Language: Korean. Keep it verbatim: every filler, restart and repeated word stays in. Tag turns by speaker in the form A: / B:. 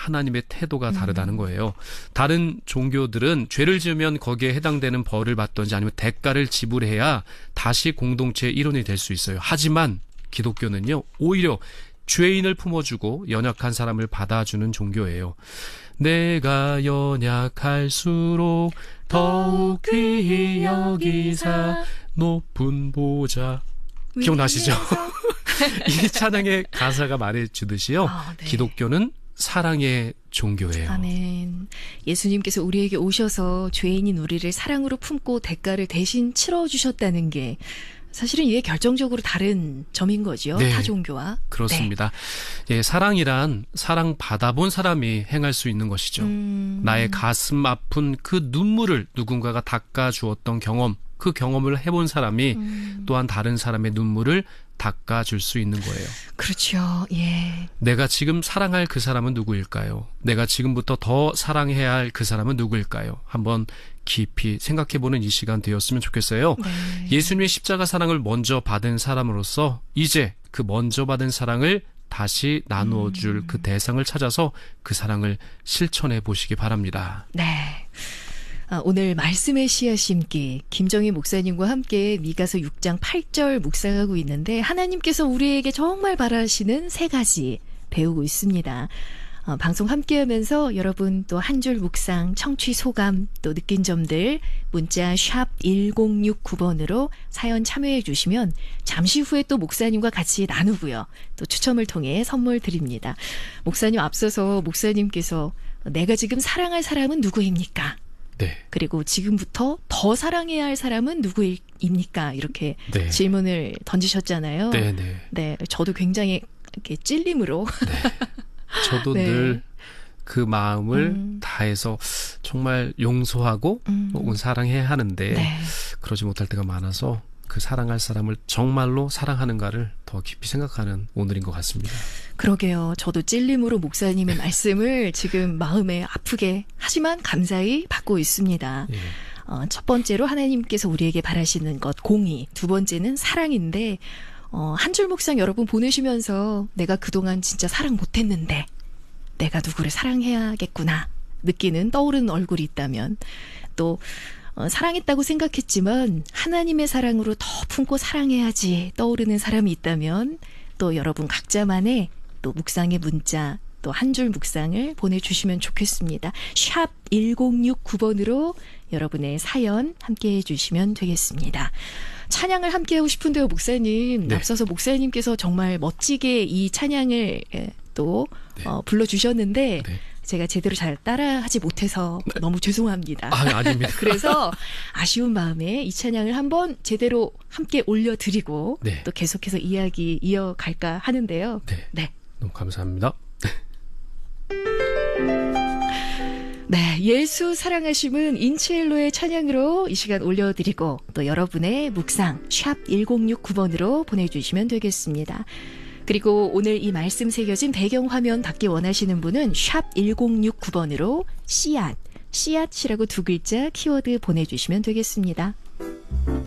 A: 하나님의 태도가 다르다는 거예요. 다른 종교들은 죄를 지으면 거기에 해당되는 벌을 받든지 아니면 대가를 지불해야 다시 공동체의 일원이 될 수 있어요. 하지만 기독교는요, 오히려 죄인을 품어주고 연약한 사람을 받아주는 종교예요. 내가 연약할수록 더욱 귀히 여기사 높은 보좌. 기억나시죠? 이 찬양의 가사가 말해주듯이요.
B: 아, 네.
A: 기독교는 사랑의 종교예요.
B: 아멘. 예수님께서 우리에게 오셔서 죄인인 우리를 사랑으로 품고 대가를 대신 치러주셨다는 게 사실은 이게 결정적으로 다른 점인 거죠.
A: 네,
B: 타 종교와.
A: 그렇습니다. 네. 예, 사랑이란 사랑 받아본 사람이 행할 수 있는 것이죠. 음... 나의 가슴 아픈 그 눈물을 누군가가 닦아주었던 경험, 그 경험을 해본 사람이 음... 또한 다른 사람의 눈물을 닦아줄 수 있는 거예요.
B: 그렇죠. 예.
A: 내가 지금 사랑할 그 사람은 누구일까요? 내가 지금부터 더 사랑해야 할 그 사람은 누구일까요? 한번 깊이 생각해보는 이 시간 되었으면 좋겠어요. 네. 예수님의 십자가 사랑을 먼저 받은 사람으로서 이제 그 먼저 받은 사랑을 다시 나누어줄 음. 그 대상을 찾아서 그 사랑을 실천해 보시기 바랍니다.
B: 네. 아, 오늘 말씀의 씨앗 심기 김정희 목사님과 함께 미가서 육 장 팔 절 묵상하고 있는데 하나님께서 우리에게 정말 바라시는 세 가지 배우고 있습니다. 어, 방송 함께하면서 여러분 또 한 줄 묵상, 청취 소감, 또 느낀 점들 문자 샵 일공육구 번으로 사연 참여해 주시면 잠시 후에 또 목사님과 같이 나누고요. 또 추첨을 통해 선물 드립니다. 목사님 앞서서 목사님께서 내가 지금 사랑할 사람은 누구입니까?
A: 네.
B: 그리고 지금부터 더 사랑해야 할 사람은 누구입니까? 이렇게
A: 네.
B: 질문을 던지셨잖아요.
A: 네, 네.
B: 네, 저도 굉장히 이렇게 찔림으로.
A: 네. 저도
B: 네.
A: 늘 그 마음을
B: 음.
A: 다해서 정말 용서하고
B: 음.
A: 혹은 사랑해야 하는데
B: 네.
A: 그러지 못할 때가 많아서 그 사랑할 사람을 정말로 사랑하는가를 더 깊이 생각하는 오늘인 것 같습니다.
B: 그러게요. 저도 찔림으로 목사님의 말씀을 지금 마음에 아프게 하지만 감사히 받고 있습니다.
A: 예.
B: 어, 첫 번째로 하나님께서 우리에게 바라시는 것 공의, 두 번째는 사랑인데 어, 한 줄 묵상 여러분 보내시면서 내가 그동안 진짜 사랑 못했는데 내가 누구를 사랑해야겠구나 느끼는 떠오르는 얼굴이 있다면 또 어, 사랑했다고 생각했지만 하나님의 사랑으로 더 품고 사랑해야지 떠오르는 사람이 있다면 또 여러분 각자만의 또 묵상의 문자 또 한 줄 묵상을 보내주시면 좋겠습니다. 샵 일공육구 번으로 여러분의 사연 함께해 주시면 되겠습니다. 찬양을 함께하고 싶은데요, 목사님.
A: 네.
B: 앞서서 목사님께서 정말 멋지게 이 찬양을 또
A: 네.
B: 어, 불러주셨는데
A: 네.
B: 제가 제대로 잘 따라하지 못해서
A: 네.
B: 너무 죄송합니다.
A: 아, 아닙니다.
B: 그래서 아쉬운 마음에 이 찬양을 한번 제대로 함께 올려드리고
A: 네.
B: 또 계속해서 이야기 이어갈까 하는데요.
A: 네.
B: 네.
A: 너무 감사합니다.
B: 네, 예수 사랑하심은 인치엘로의 찬양으로 이 시간 올려드리고 또 여러분의 묵상 샵 일공육구 번으로 보내주시면 되겠습니다. 그리고 오늘 이 말씀 새겨진 배경화면 받기 원하시는 분은 샵 일공육구 번으로 씨앗, 씨앗이라고 두 글자 키워드 보내주시면 되겠습니다.